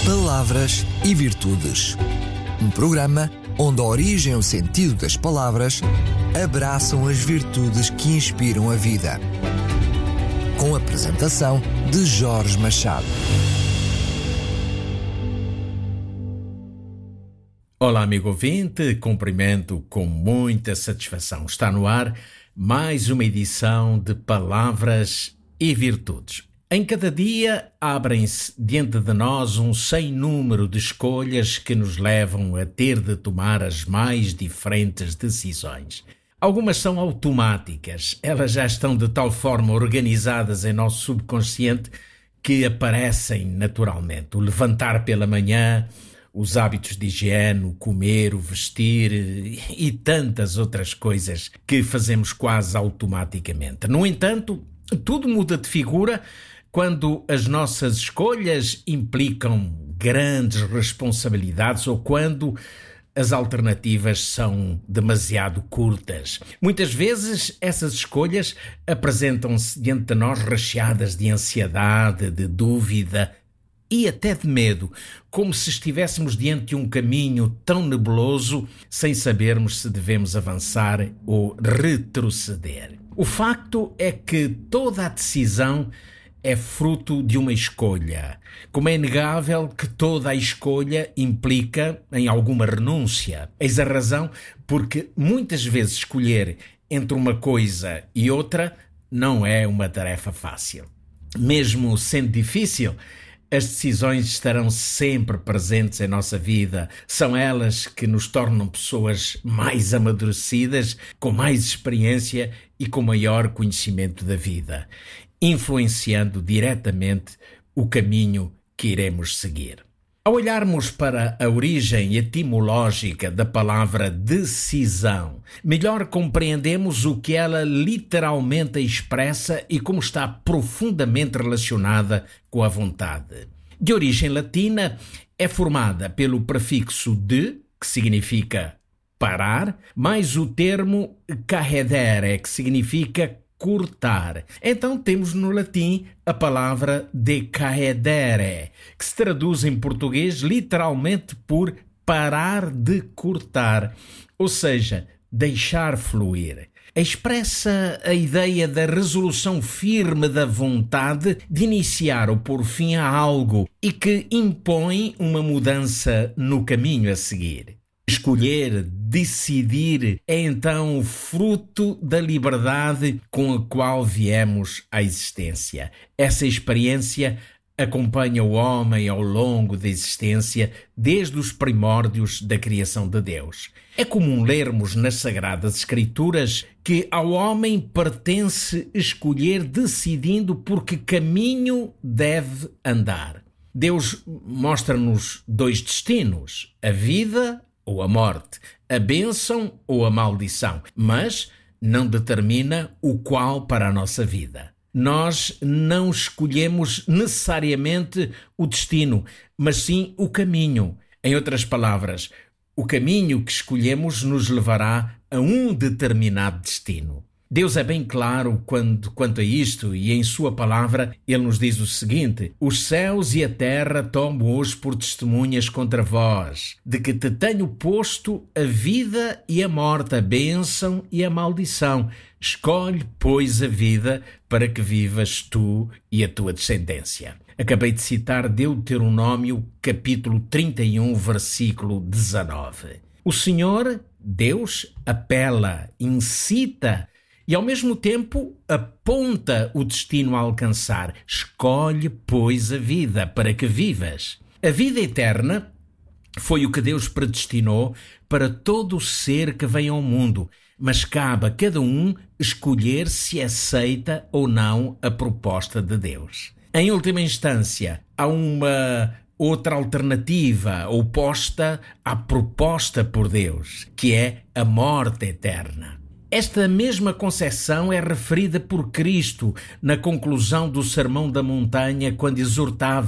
Palavras e Virtudes. Um programa onde a origem e o sentido das palavras abraçam as virtudes que inspiram a vida. Com a apresentação de Jorge Machado. Olá, amigo ouvinte, cumprimento com muita satisfação. Está no ar mais uma edição de Palavras e Virtudes. Em cada dia abrem-se diante de nós um sem número de escolhas que nos levam a ter de tomar as mais diferentes decisões. Algumas são automáticas, elas já estão de tal forma organizadas em nosso subconsciente que aparecem naturalmente. O levantar pela manhã, os hábitos de higiene, o comer, o vestir e tantas outras coisas que fazemos quase automaticamente. No entanto, tudo muda de figura quando as nossas escolhas implicam grandes responsabilidades ou quando as alternativas são demasiado curtas. Muitas vezes essas escolhas apresentam-se diante de nós recheadas de ansiedade, de dúvida e até de medo, como se estivéssemos diante de um caminho tão nebuloso sem sabermos se devemos avançar ou retroceder. O facto é que toda a decisão é fruto de uma escolha. Como é inegável que toda a escolha implica em alguma renúncia. Eis a razão porque muitas vezes escolher entre uma coisa e outra não é uma tarefa fácil. Mesmo sendo difícil, as decisões estarão sempre presentes em nossa vida. São elas que nos tornam pessoas mais amadurecidas, com mais experiência e com maior conhecimento da vida, influenciando diretamente o caminho que iremos seguir. Ao olharmos para a origem etimológica da palavra decisão, melhor compreendemos o que ela literalmente expressa e como está profundamente relacionada com a vontade. De origem latina, é formada pelo prefixo de, que significa parar, mais o termo cahedere, que significa cortar. Então temos no latim a palavra decaedere, que se traduz em português literalmente por parar de cortar, ou seja, deixar fluir. Expressa a ideia da resolução firme da vontade de iniciar ou pôr fim a algo e que impõe uma mudança no caminho a seguir. Escolher, decidir, é então o fruto da liberdade com a qual viemos à existência. Essa experiência acompanha o homem ao longo da existência, desde os primórdios da criação de Deus. É comum lermos nas Sagradas Escrituras que ao homem pertence escolher decidindo por que caminho deve andar. Deus mostra-nos dois destinos, a vida ou a morte, a bênção ou a maldição, mas não determina o qual para a nossa vida. Nós não escolhemos necessariamente o destino, mas sim o caminho. Em outras palavras, o caminho que escolhemos nos levará a um determinado destino. Deus é bem claro quanto a isto e em sua palavra ele nos diz o seguinte: os céus e a terra tomo hoje por testemunhas contra vós, de que te tenho posto a vida e a morte, a bênção e a maldição. Escolhe, pois, a vida para que vivas tu e a tua descendência. Acabei de citar Deuteronômio, capítulo 31, versículo 19. O Senhor, Deus, apela, incita e ao mesmo tempo aponta o destino a alcançar. Escolhe, pois, a vida para que vivas. A vida eterna foi o que Deus predestinou para todo o ser que vem ao mundo, mas cabe a cada um escolher se aceita ou não a proposta de Deus. Em última instância, há uma outra alternativa oposta à proposta por Deus, que é a morte eterna. Esta mesma concepção é referida por Cristo na conclusão do Sermão da Montanha, quando exortava: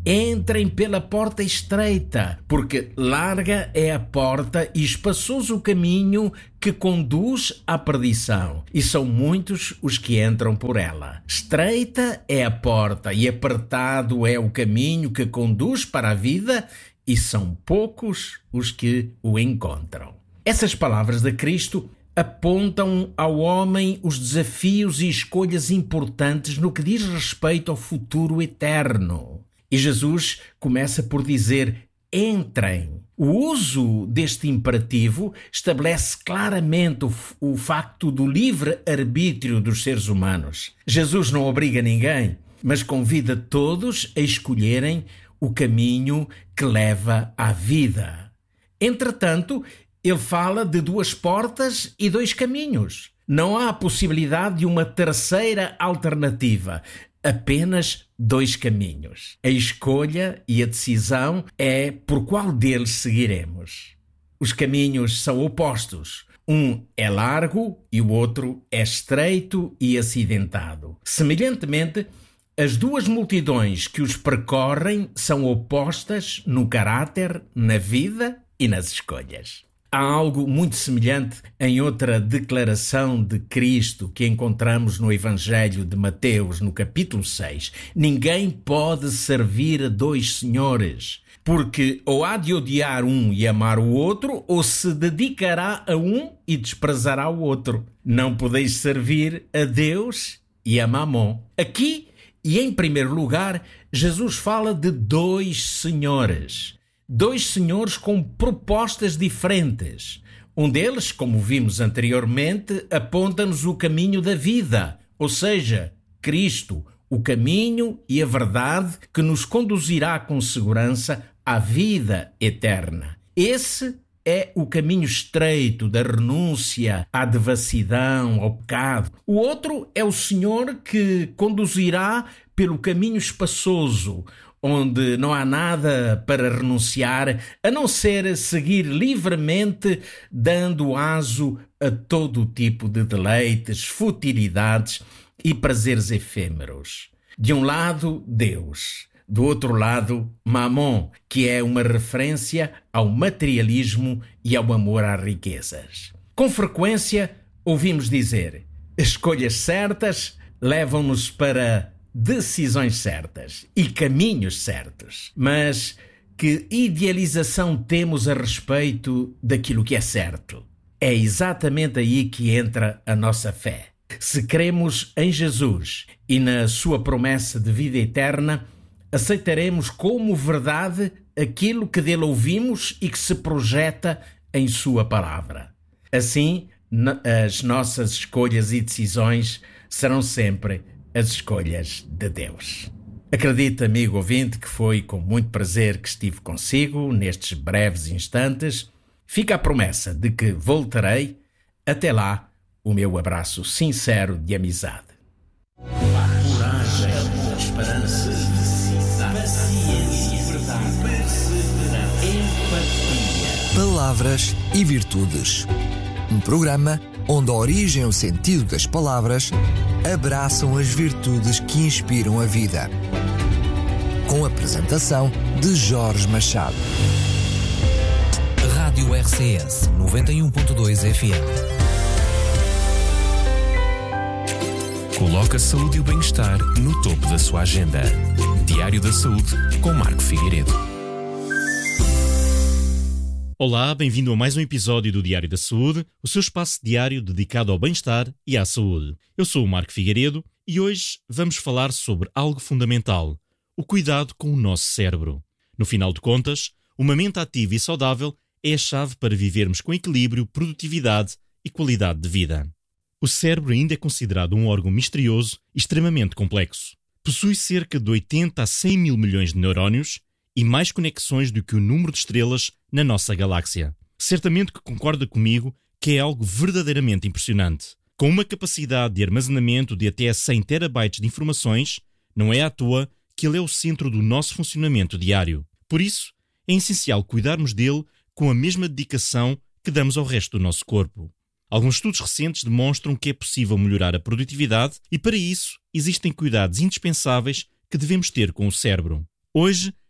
Entrem pela porta estreita, porque larga é a porta e espaçoso o caminho que conduz à perdição, e são muitos os que entram por ela. Estreita é a porta e apertado é o caminho que conduz para a vida, e são poucos os que o encontram. Essas palavras de Cristo apontam ao homem os desafios e escolhas importantes no que diz respeito ao futuro eterno. E Jesus começa por dizer: entrem. O uso deste imperativo estabelece claramente o facto do livre-arbítrio dos seres humanos. Jesus não obriga ninguém, mas convida todos a escolherem o caminho que leva à vida. Entretanto, ele fala de 2 portas e 2 caminhos. Não há a possibilidade de uma terceira alternativa. Apenas 2 caminhos. A escolha e a decisão é por qual deles seguiremos. Os caminhos são opostos. Um é largo e o outro é estreito e acidentado. Semelhantemente, as 2 multidões que os percorrem são opostas no caráter, na vida e nas escolhas. Há algo muito semelhante em outra declaração de Cristo que encontramos no Evangelho de Mateus, no capítulo 6. Ninguém pode servir a 2 senhores, porque ou há de odiar um e amar o outro, ou se dedicará a um e desprezará o outro. Não podeis servir a Deus e a Mamon. Aqui, e em primeiro lugar, Jesus fala de 2 senhores. 2 senhores com propostas diferentes. Um deles, como vimos anteriormente, aponta-nos o caminho da vida, ou seja, Cristo, o caminho e a verdade que nos conduzirá com segurança à vida eterna. Esse é o caminho estreito da renúncia à devassidão, ao pecado. O outro é o Senhor que conduzirá pelo caminho espaçoso, onde não há nada para renunciar, a não ser seguir livremente, dando aso a todo tipo de deleites, futilidades e prazeres efêmeros. De um lado, Deus. Do outro lado, Mamon, que é uma referência ao materialismo e ao amor às riquezas. Com frequência, ouvimos dizer: escolhas certas levam-nos para decisões certas e caminhos certos. Mas que idealização temos a respeito daquilo que é certo? É exatamente aí que entra a nossa fé. Se cremos em Jesus e na sua promessa de vida eterna, aceitaremos como verdade aquilo que dele ouvimos e que se projeta em sua palavra. Assim, as nossas escolhas e decisões serão sempre as escolhas de Deus. Acredito, amigo ouvinte, que foi com muito prazer que estive consigo nestes breves instantes. Fica a promessa de que voltarei. Até lá, o meu abraço sincero de amizade. Coragem, esperança, paciência, verdade, perseverança, empatia. Palavras e virtudes. Um programa onde a origem e o sentido das palavras abraçam as virtudes que inspiram a vida. Com a apresentação de Jorge Machado. Rádio RCS 91.2 FM. Coloca a saúde e o bem-estar no topo da sua agenda. Diário da Saúde com Marco Figueiredo. Olá, bem-vindo a mais um episódio do Diário da Saúde, o seu espaço diário dedicado ao bem-estar e à saúde. Eu sou o Marco Figueiredo e hoje vamos falar sobre algo fundamental, o cuidado com o nosso cérebro. No final de contas, uma mente ativa e saudável é a chave para vivermos com equilíbrio, produtividade e qualidade de vida. O cérebro ainda é considerado um órgão misterioso e extremamente complexo. Possui cerca de 80 a 100 mil milhões de neurónios e mais conexões do que o número de estrelas na nossa galáxia. Certamente que concorda comigo que é algo verdadeiramente impressionante. Com uma capacidade de armazenamento de até 100 terabytes de informações, não é à toa que ele é o centro do nosso funcionamento diário. Por isso, é essencial cuidarmos dele com a mesma dedicação que damos ao resto do nosso corpo. Alguns estudos recentes demonstram que é possível melhorar a produtividade e, para isso, existem cuidados indispensáveis que devemos ter com o cérebro. Hoje,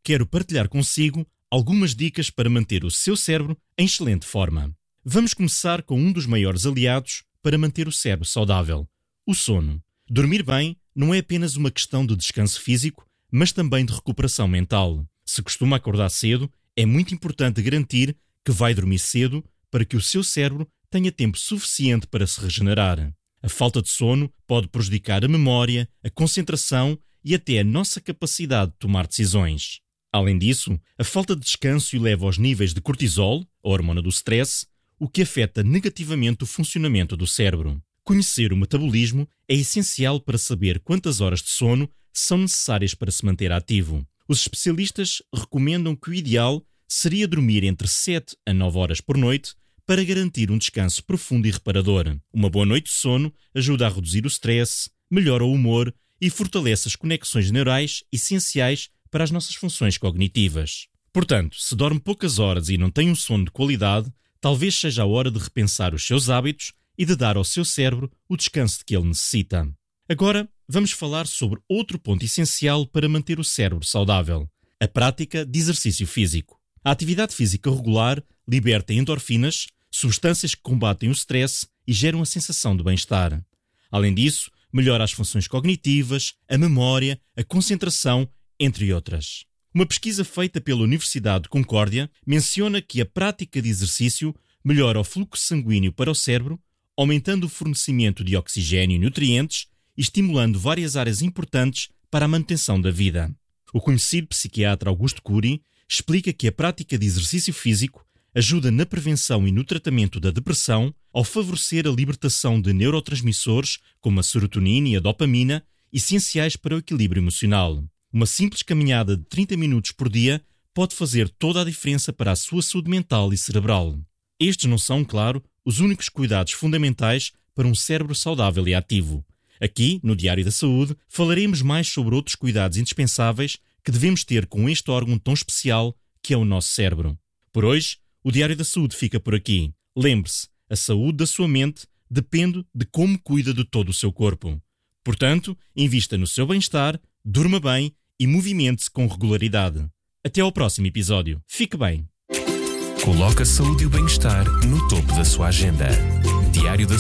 quero partilhar consigo algumas dicas para manter o seu cérebro em excelente forma. Vamos começar com um dos maiores aliados para manter o cérebro saudável: o sono. Dormir bem não é apenas uma questão de descanso físico, mas também de recuperação mental. Se costuma acordar cedo, é muito importante garantir que vai dormir cedo para que o seu cérebro tenha tempo suficiente para se regenerar. A falta de sono pode prejudicar a memória, a concentração e até a nossa capacidade de tomar decisões. Além disso, a falta de descanso eleva os níveis de cortisol, a hormona do stress, o que afeta negativamente o funcionamento do cérebro. Conhecer o metabolismo é essencial para saber quantas horas de sono são necessárias para se manter ativo. Os especialistas recomendam que o ideal seria dormir entre 7 a 9 horas por noite para garantir um descanso profundo e reparador. Uma boa noite de sono ajuda a reduzir o stress, melhora o humor e fortalece as conexões neurais essenciais para as nossas funções cognitivas. Portanto, se dorme poucas horas e não tem um sono de qualidade, talvez seja a hora de repensar os seus hábitos e de dar ao seu cérebro o descanso de que ele necessita. Agora, vamos falar sobre outro ponto essencial para manter o cérebro saudável: a prática de exercício físico. A atividade física regular liberta endorfinas, substâncias que combatem o stress e geram a sensação de bem-estar. Além disso, melhora as funções cognitivas, a memória, a concentração, entre outras. Uma pesquisa feita pela Universidade de Concórdia menciona que a prática de exercício melhora o fluxo sanguíneo para o cérebro, aumentando o fornecimento de oxigênio e nutrientes e estimulando várias áreas importantes para a manutenção da vida. O conhecido psiquiatra Augusto Cury explica que a prática de exercício físico ajuda na prevenção e no tratamento da depressão ao favorecer a libertação de neurotransmissores como a serotonina e a dopamina, essenciais para o equilíbrio emocional. Uma simples caminhada de 30 minutos por dia pode fazer toda a diferença para a sua saúde mental e cerebral. Estes não são, claro, os únicos cuidados fundamentais para um cérebro saudável e ativo. Aqui, no Diário da Saúde, falaremos mais sobre outros cuidados indispensáveis que devemos ter com este órgão tão especial que é o nosso cérebro. Por hoje, o Diário da Saúde fica por aqui. Lembre-se, a saúde da sua mente depende de como cuida de todo o seu corpo. Portanto, invista no seu bem-estar, durma bem e movimente-se com regularidade. Até ao próximo episódio. Fique bem. Coloque a saúde e o bem-estar no topo da sua agenda. Diário da